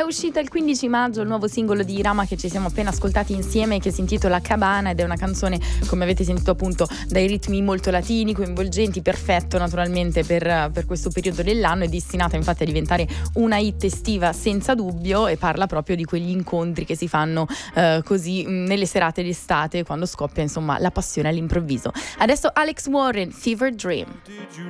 uscito il 15 maggio il nuovo singolo di Irama che ci siamo appena ascoltati insieme, che si intitola Cabana, ed è una canzone, come avete sentito appunto, dai ritmi molto latini, coinvolgenti, perfetto naturalmente per questo periodo dell'anno. È destinata infatti a diventare una hit estiva senza dubbio, e parla proprio di quegli incontri che si fanno così nelle serate d'estate, quando scoppia insomma la passione all'improvviso. Adesso Alex Warren, Fever Dream.